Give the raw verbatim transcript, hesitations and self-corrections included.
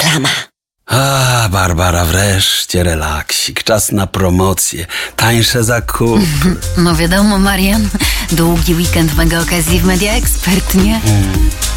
reklama. A, Barbara, wreszcie relaksik. Czas na promocję. Tańsze zakupy. No wiadomo, Marian. Długi weekend mega okazji w Media Expert, nie? Mm.